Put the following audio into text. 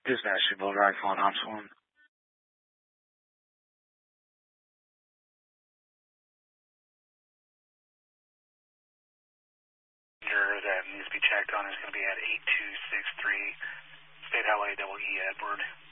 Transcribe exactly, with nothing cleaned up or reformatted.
Dispatch to Boulevard, calling Ops one. That needs to be checked on is going to be at eight two six three State Highway double E Edward.